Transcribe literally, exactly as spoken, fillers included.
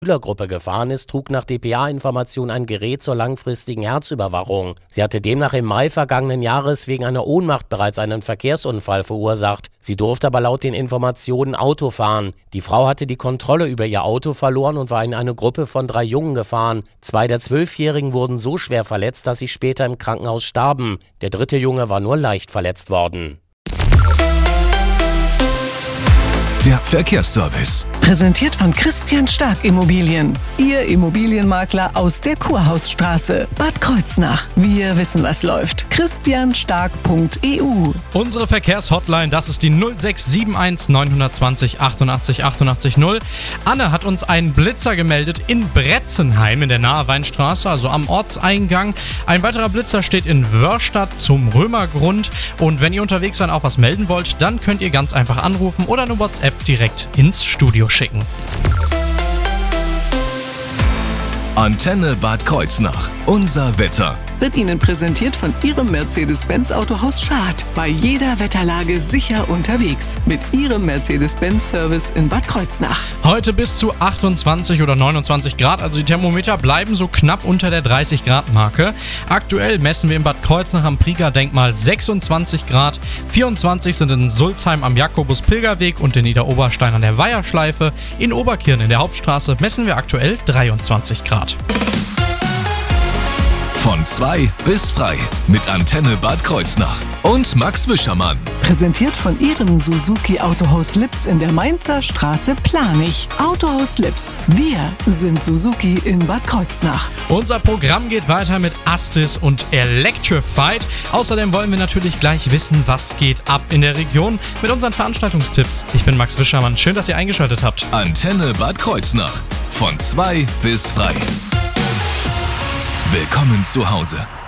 Schülergruppe gefahren ist, trug nach D P A-Information ein Gerät zur langfristigen Herzüberwachung. Sie hatte demnach im Mai vergangenen Jahres wegen einer Ohnmacht bereits einen Verkehrsunfall verursacht. Sie durfte aber laut den Informationen Auto fahren. Die Frau hatte die Kontrolle über ihr Auto verloren und war in eine Gruppe von drei Jungen gefahren. Zwei der Zwölfjährigen wurden so schwer verletzt, dass sie später im Krankenhaus starben. Der dritte Junge war nur leicht verletzt worden. Der Verkehrsservice. Präsentiert von Christian Stark Immobilien. Ihr Immobilienmakler aus der Kurhausstraße, Bad Kreuznach. Wir wissen, was läuft. christian stark punkt e u. Unsere Verkehrshotline, das ist die null sechs sieben eins neun zwei null achtundachtzig achtundachtzig null. Anne hat uns einen Blitzer gemeldet in Bretzenheim in der Nahe Weinstraße, also am Ortseingang. Ein weiterer Blitzer steht in Wörstadt zum Römergrund. Und wenn ihr unterwegs dann auch was melden wollt, dann könnt ihr ganz einfach anrufen oder eine WhatsApp direkt ins Studio schicken. Antenne Bad Kreuznach. Unser Wetter. Wird Ihnen präsentiert von Ihrem Mercedes-Benz Autohaus Schad. Bei jeder Wetterlage sicher unterwegs. Mit Ihrem Mercedes-Benz-Service in Bad Kreuznach. Heute bis zu achtundzwanzig oder neunundzwanzig Grad, also die Thermometer bleiben so knapp unter der dreißig Grad Marke. Aktuell messen wir in Bad Kreuznach am Prieger-Denkmal sechsundzwanzig Grad, vierundzwanzig sind in Sulzheim am Jakobus-Pilgerweg und in Niederoberstein an der Weiherschleife. In Oberkirn in der Hauptstraße messen wir aktuell dreiundzwanzig Grad. Von zwei bis frei mit Antenne Bad Kreuznach und Max Wischermann. Präsentiert von Ihrem Suzuki Autohaus Lips in der Mainzer Straße Planich. Autohaus Lips. Wir sind Suzuki in Bad Kreuznach. Unser Programm geht weiter mit Astis und Electrified. Außerdem wollen wir natürlich gleich wissen, was geht ab in der Region mit unseren Veranstaltungstipps. Ich bin Max Wischermann. Schön, dass ihr eingeschaltet habt. Antenne Bad Kreuznach. Von zwei bis frei. Willkommen zu Hause.